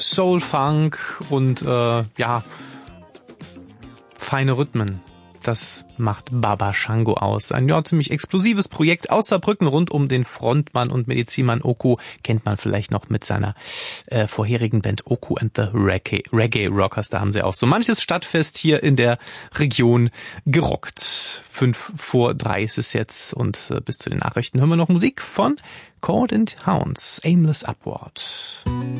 Soul-Funk und feine Rhythmen. Das macht Baba Shango aus. Ein ziemlich explosives Projekt aus Saarbrücken rund um den Frontmann und Medizinmann Oku. Kennt man vielleicht noch mit seiner vorherigen Band Oku and the Reggae Rockers. Da haben sie auch so manches Stadtfest hier in der Region gerockt. 5:03 ist es jetzt und bis zu den Nachrichten hören wir noch Musik von Cord and Hounds, Aimless Upward.